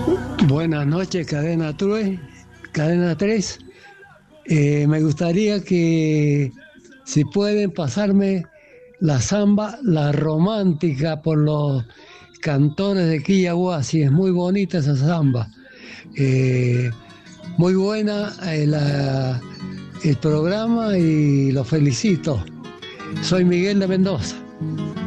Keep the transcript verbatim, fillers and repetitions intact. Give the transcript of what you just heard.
Buenas noches, Cadena tres. Cadena tres. Eh, me gustaría que, si pueden, pasarme la samba, la romántica, por los cantores de Quillahuasi. Es muy bonita esa samba. Eh, muy buena eh, la- el programa y los felicito. Soy Miguel de Mendoza.